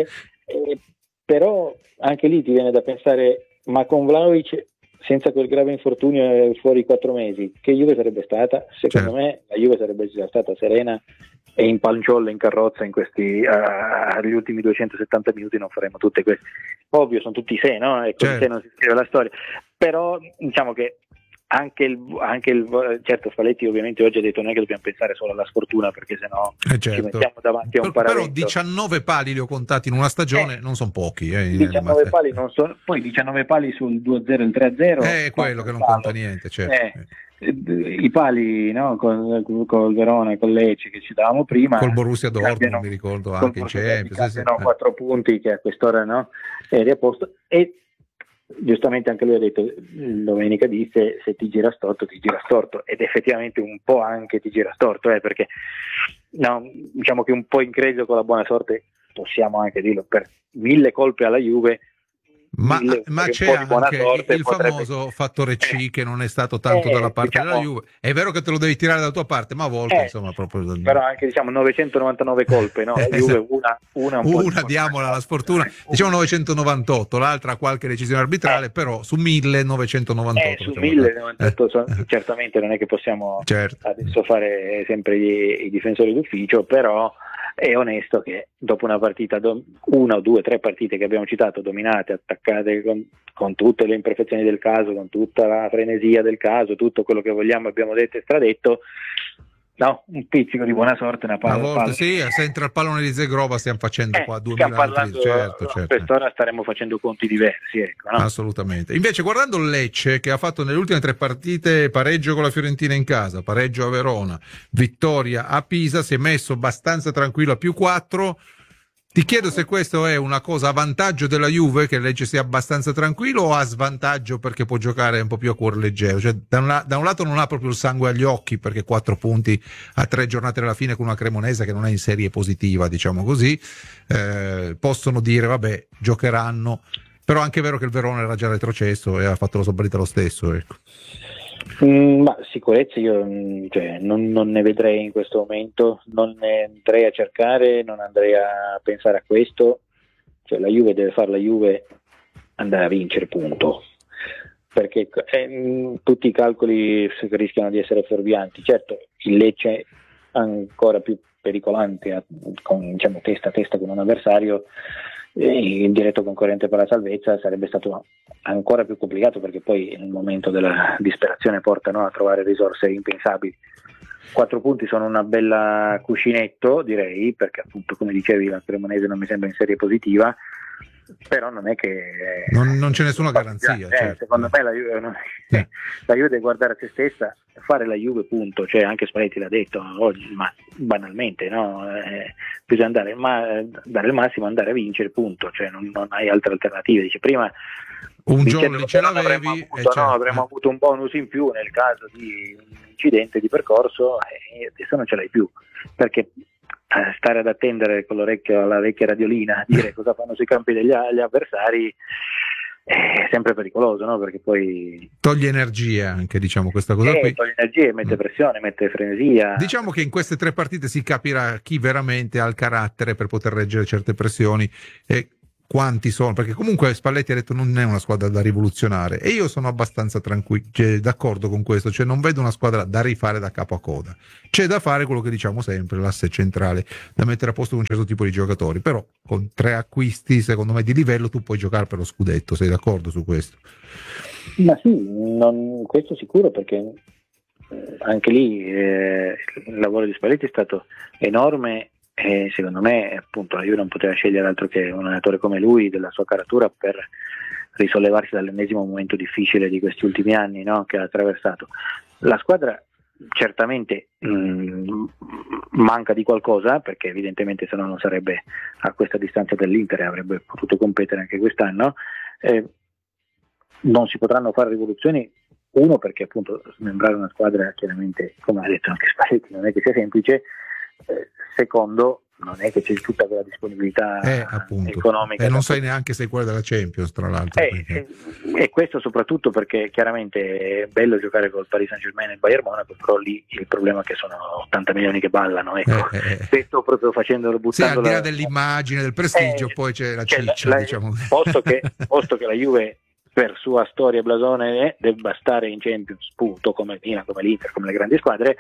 però anche lì ti viene da pensare, ma con Vlahovic senza quel grave infortunio fuori 4 mesi, che Juve sarebbe stata? Secondo me la Juve sarebbe già stata serena e in panciolla, in carrozza in questi agli ultimi 270 minuti non faremo tutte queste. Ovvio, sono tutti se, no? E con se non si scrive la storia. Però diciamo che anche il certo Spalletti ovviamente oggi ha detto non è che dobbiamo pensare solo alla sfortuna, perché sennò ci mettiamo davanti a un paravento. Però 19 pali li ho contati in una stagione, non sono pochi. 19 pali non sono, poi 19 pali sul 2-0 e il 3-0 è quello che non conta niente, certo. I pali, no, col Verona e con Lecce che ci davamo prima, col Borussia Dortmund mi ricordo anche in Champions, 4 punti che a quest'ora eri a posto, e giustamente anche lui ha detto, domenica disse, se ti gira storto ti gira storto, ed effettivamente un po' anche ti gira storto, perché diciamo che un po' in credito con la buona sorte possiamo anche dirlo, per 1000 colpe alla Juve, ma c'è anche il famoso fattore C che non è stato tanto dalla parte della Juve. È vero che te lo devi tirare dalla tua parte, ma a volte insomma proprio. Però anche 999 colpe, no? La Juve una diamola alla sfortuna, diciamo 998, l'altra ha qualche decisione arbitrale, però su 1998. Su 1998 certamente non è che possiamo adesso fare sempre i difensori d'ufficio, però è onesto che dopo una partita, 1, 2, 3 partite che abbiamo citato, dominate, attaccate con tutte le imperfezioni del caso, con tutta la frenesia del caso, tutto quello che vogliamo abbiamo detto e stradetto, un pizzico di buona sorte, una volta sì, se entra il pallone di Zegrova stiamo facendo qua 2000 certo. A quest'ora staremo facendo conti diversi, ecco, no? Assolutamente. Invece guardando il Lecce, che ha fatto nelle ultime 3 partite pareggio con la Fiorentina in casa, pareggio a Verona, vittoria a Pisa, si è messo abbastanza tranquillo a +4. Ti chiedo se questo è una cosa a vantaggio della Juve, che il Lecce sia abbastanza tranquillo, o a svantaggio perché può giocare un po' più a cuor leggero? Cioè, da un lato non ha proprio il sangue agli occhi, perché 4 punti a 3 giornate alla fine con una Cremonese che non è in serie positiva, diciamo così, possono dire vabbè, giocheranno, però anche è vero che il Verona era già retrocesso e ha fatto la sua partita lo stesso, ecco. Ma sicurezza io non ne vedrei in questo momento, non ne andrei a cercare, non andrei a pensare a questo, cioè la Juve deve fare la Juve, andare a vincere, punto, perché tutti i calcoli rischiano di essere fuorvianti. Certo, il Lecce è ancora più pericolante, testa a testa con un avversario in diretto concorrente per la salvezza, sarebbe stato ancora più complicato, perché poi nel momento della disperazione portano a trovare risorse impensabili. 4 punti sono una bella cuscinetto, direi, perché appunto, come dicevi, la Cremonese non mi sembra in serie positiva, però non è che non c'è nessuna garanzia, certo. Secondo me la Juve deve guardare a se stessa, fare la Juve, punto. Cioè, anche Spalletti l'ha detto oggi, ma banalmente, bisogna dare il massimo, andare a vincere, punto. Cioè non hai altre alternative. Dice prima un giorno ce l'avevi, avremmo avuto un bonus in più nel caso di un incidente di percorso, e adesso non ce l'hai più, perché stare ad attendere con l'orecchio alla vecchia radiolina a dire cosa fanno sui campi degli avversari è sempre pericoloso, no? Perché poi toglie energia anche, diciamo, questa cosa qui. Toglie energia, mette pressione, mette frenesia. Diciamo che in queste 3 partite si capirà chi veramente ha il carattere per poter reggere certe pressioni e quanti sono, perché comunque Spalletti ha detto non è una squadra da rivoluzionare, e io sono abbastanza d'accordo con questo, cioè non vedo una squadra da rifare da capo a coda, c'è da fare quello che diciamo sempre, l'asse centrale da mettere a posto con un certo tipo di giocatori, però con 3 acquisti secondo me di livello tu puoi giocare per lo scudetto. Sei d'accordo su questo? Ma sì, questo sicuro, perché anche lì il lavoro di Spalletti è stato enorme. E secondo me appunto la Juve non poteva scegliere altro che un allenatore come lui, della sua caratura, per risollevarsi dall'ennesimo momento difficile di questi ultimi anni, no? Che ha attraversato. La squadra certamente manca di qualcosa, perché evidentemente se no non sarebbe a questa distanza dell'Inter e avrebbe potuto competere anche quest'anno. Non si potranno fare rivoluzioni, uno perché appunto smembrare una squadra chiaramente, come ha detto anche Spalletti, non è che sia semplice. Secondo, non è che c'è tutta quella disponibilità economica, e non sai neanche se è quella della Champions, tra l'altro, e questo soprattutto perché chiaramente è bello giocare col Paris Saint-Germain e il Bayern Monaco, però lì il problema è che sono 80 milioni che ballano, ecco. Questo proprio facendolo, buttando, al di là dell'immagine, del prestigio, poi c'è la ciccia, diciamo. Posto che la Juve per sua storia e blasone debba stare in Champions, punto, come Milan, come l'Inter, come le grandi squadre.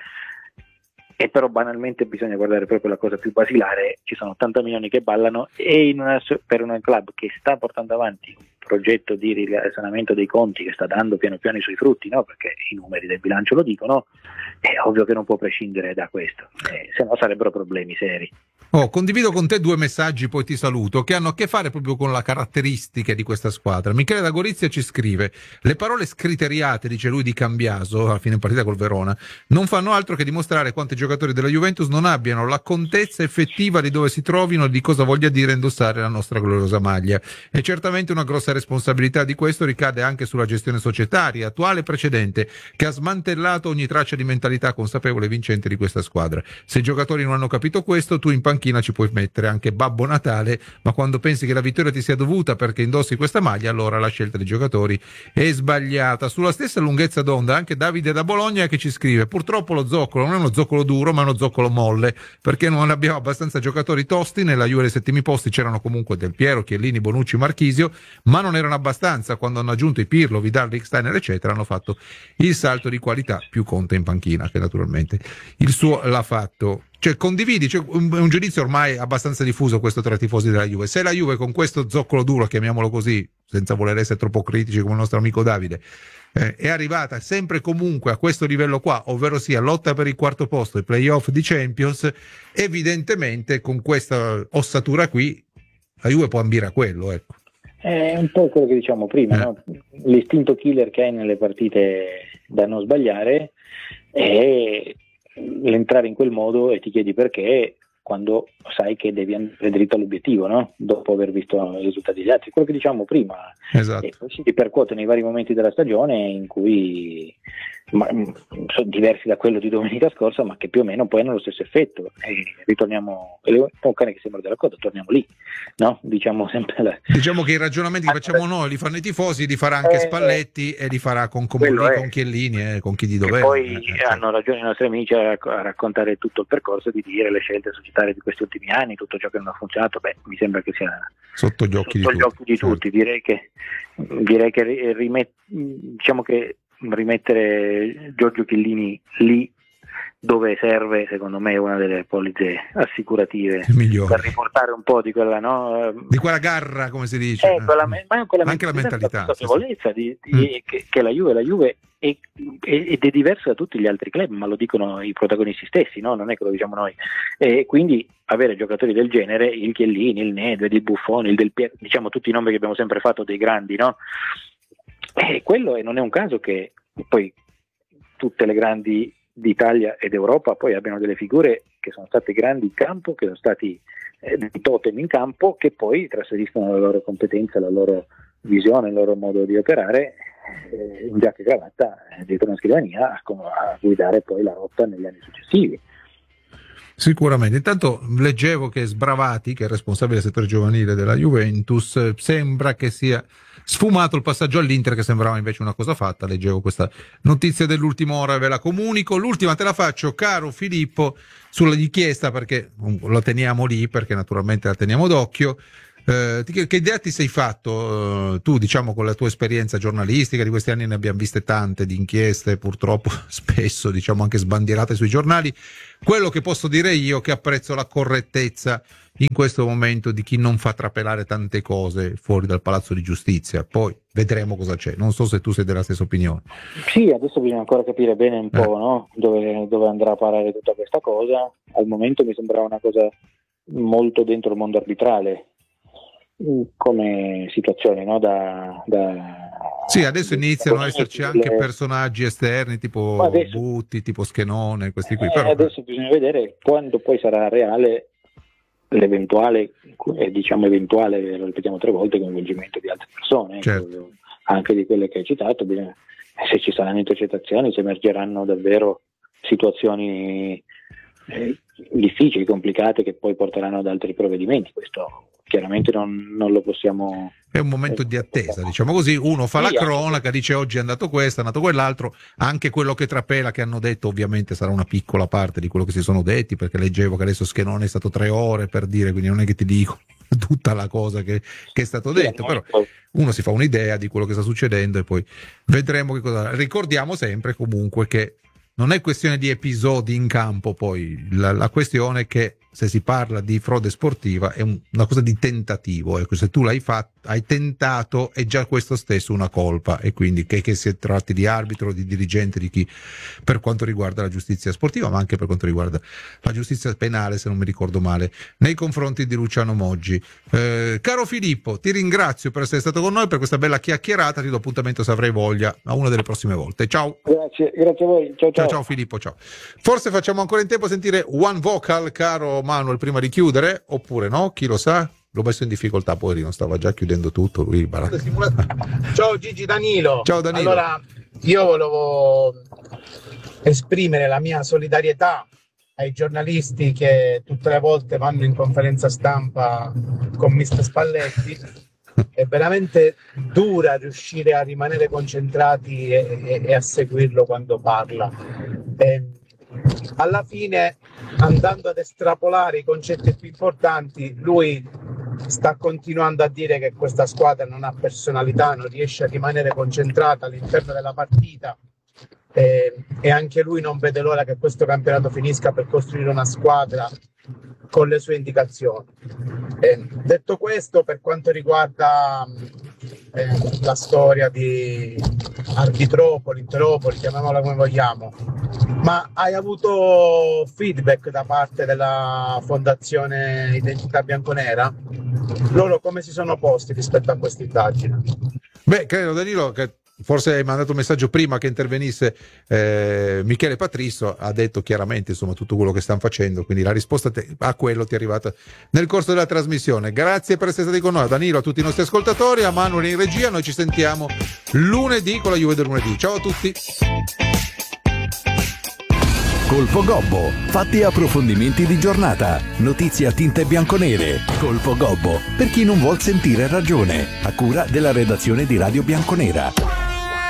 E però banalmente bisogna guardare proprio la cosa più basilare, ci sono 80 milioni che ballano e per un club che sta portando avanti un progetto di risanamento dei conti che sta dando piano piano i suoi frutti, no? Perché i numeri del bilancio lo dicono, è ovvio che non può prescindere da questo, se no sarebbero problemi seri. Condivido con te 2 messaggi, poi ti saluto, che hanno a che fare proprio con la caratteristiche di questa squadra. Michele da Gorizia ci scrive: le parole scriteriate, dice lui, di Cambiaso a fine partita col Verona non fanno altro che dimostrare quanto i giocatori della Juventus non abbiano la contezza effettiva di dove si trovino e di cosa voglia dire indossare la nostra gloriosa maglia. E certamente una grossa responsabilità di questo ricade anche sulla gestione societaria attuale e precedente, che ha smantellato ogni traccia di mentalità consapevole e vincente di questa squadra. Se i giocatori non hanno capito questo, tu in panchina ci puoi mettere anche Babbo Natale, ma quando pensi che la vittoria ti sia dovuta perché indossi questa maglia, allora la scelta dei giocatori è sbagliata. Sulla stessa lunghezza d'onda anche Davide da Bologna, che ci scrive: purtroppo lo zoccolo non è uno zoccolo duro ma è uno zoccolo molle, perché non abbiamo abbastanza giocatori tosti. Nella Juve ai settimi posti c'erano comunque Del Piero, Chiellini, Bonucci, Marchisio, ma non erano abbastanza. Quando hanno aggiunto i Pirlo, Vidal, Ricksteiner eccetera, hanno fatto il salto di qualità, più Conte in panchina, che naturalmente il suo l'ha fatto. Cioè condividi, un giudizio ormai abbastanza diffuso questo tra i tifosi della Juve. Se la Juve con questo zoccolo duro, chiamiamolo così, senza voler essere troppo critici come il nostro amico Davide, è arrivata sempre comunque a questo livello qua, ovvero sia lotta per il 4º posto e playoff di Champions, evidentemente con questa ossatura qui la Juve può ambire a quello, ecco. È un po' quello che diciamo prima, no? L'istinto killer che hai nelle partite da non sbagliare è l'entrare in quel modo, e ti chiedi perché quando sai che devi andare dritto all'obiettivo, no? Dopo aver visto i risultati degli altri, quello che dicevamo prima. Esatto. E poi si ripercuote nei vari momenti della stagione in cui sono diversi da quello di domenica scorsa, ma che più o meno poi hanno lo stesso effetto, e ritorniamo, un cane che sembra della coda, torniamo lì, no? Diciamo sempre diciamo che i ragionamenti che facciamo noi li fanno i tifosi, li farà anche Spalletti e li farà con Chiellini, con chi di dovere. Poi hanno ragione i nostri amici a raccontare tutto il percorso, di dire le scelte societarie di questi ultimi anni, tutto ciò che non ha funzionato. Mi sembra che sia sotto gli occhi di tutti. Direi che diciamo che rimettere Giorgio Chiellini lì dove serve, secondo me, è una delle polizze assicurative per riportare un po' di quella, no? Di quella garra, come si dice, anche la mentalità, consapevolezza che la Juve ed è diversa da tutti gli altri club, ma lo dicono i protagonisti stessi, no? Non è che lo diciamo noi, e quindi avere giocatori del genere, il Chiellini, il Nedved, il Buffon, il Del Piero, diciamo tutti i nomi che abbiamo sempre fatto dei grandi, no? E quello, e non è un caso che poi tutte le grandi d'Italia ed Europa poi abbiano delle figure che sono state grandi in campo, che sono stati di totem in campo, che poi trasferiscono la loro competenza, la loro visione, il loro modo di operare in giacca e cravatta dietro una scrivania a guidare poi la rotta negli anni successivi. Sicuramente. Intanto leggevo che Sbravati, che è responsabile del settore giovanile della Juventus, sembra che sia sfumato il passaggio all'Inter, che sembrava invece una cosa fatta. Leggevo questa notizia dell'ultima ora e ve la comunico. L'ultima te la faccio, caro Filippo, sulla richiesta, perché la teniamo lì, perché naturalmente la teniamo d'occhio. Che idea ti sei fatto tu, diciamo, con la tua esperienza giornalistica di questi anni? Ne abbiamo viste tante di inchieste, purtroppo spesso, diciamo, anche sbandierate sui giornali. Quello che posso dire io, che apprezzo la correttezza in questo momento di chi non fa trapelare tante cose fuori dal Palazzo di Giustizia. Poi vedremo cosa c'è. Non so se tu sei della stessa opinione. Sì, adesso bisogna ancora capire bene un po', no? Dove andrà a parare tutta questa cosa. Al momento mi sembrava una cosa molto dentro il mondo arbitrale come situazione, no? Sì, adesso iniziano ad esserci anche personaggi esterni tipo adesso, Butti, tipo Schenone, questi qui. Però adesso bisogna vedere quando poi sarà reale l'eventuale, diciamo eventuale, lo ripetiamo 3 volte, coinvolgimento di altre persone, certo, anche di quelle che hai citato. Se ci saranno intercettazioni, se emergeranno davvero situazioni difficili, complicate, che poi porteranno ad altri provvedimenti. Questo chiaramente non lo possiamo. È un momento di attesa, diciamo così. Uno fa la cronaca, dice oggi è andato questo, è andato quell'altro. Anche quello che trapela, che hanno detto, ovviamente sarà una piccola parte di quello che si sono detti, perché leggevo che adesso Schenone è stato 3 ore per dire, quindi non è che ti dico tutta la cosa che è stato detto, però uno si fa un'idea di quello che sta succedendo e poi vedremo che cosa. Ricordiamo sempre comunque che non è questione di episodi in campo, poi la questione è che se si parla di frode sportiva è una cosa di tentativo, ecco, se tu l'hai fatto, hai tentato, è già questo stesso una colpa, e quindi che si tratti di arbitro, di dirigente, di chi, per quanto riguarda la giustizia sportiva, ma anche per quanto riguarda la giustizia penale, se non mi ricordo male, nei confronti di Luciano Moggi. Caro Filippo, ti ringrazio per essere stato con noi, per questa bella chiacchierata, ti do appuntamento, se avrai voglia, a una delle prossime volte. Ciao. Grazie a voi, ciao Filippo, ciao. Forse facciamo ancora in tempo a sentire One Vocal, caro Manuel, prima di chiudere, oppure no, chi lo sa? L'ho messo in difficoltà, poverino, stava già chiudendo tutto lui. Ciao Gigi, Danilo. Ciao Danilo. Allora, io volevo esprimere la mia solidarietà ai giornalisti che tutte le volte vanno in conferenza stampa con Mister Spalletti. È veramente dura riuscire a rimanere concentrati e a seguirlo quando parla. Alla fine, andando ad estrapolare i concetti più importanti, lui sta continuando a dire che questa squadra non ha personalità, non riesce a rimanere concentrata all'interno della partita, e anche lui non vede l'ora che questo campionato finisca per costruire una squadra con le sue indicazioni. Detto questo, per quanto riguarda la storia di Arbitropoli, Interopoli, chiamiamola come vogliamo, ma hai avuto feedback da parte della Fondazione Identità Bianconera? Loro come si sono posti rispetto a questa indagine? Beh, credo, Danilo, che forse hai mandato un messaggio prima che intervenisse Michele Patrisso, ha detto chiaramente insomma tutto quello che stanno facendo, quindi la risposta a quello ti è arrivata nel corso della trasmissione. Grazie per essere stati con noi, a Danilo, a tutti i nostri ascoltatori, a Manuel in regia. Noi ci sentiamo lunedì con la Juve del lunedì. Ciao a tutti. Colpo Gobbo, fatti e approfondimenti di giornata, notizie a tinte bianconere. Colpo Gobbo, per chi non vuol sentire ragione, a cura della redazione di Radio Bianconera.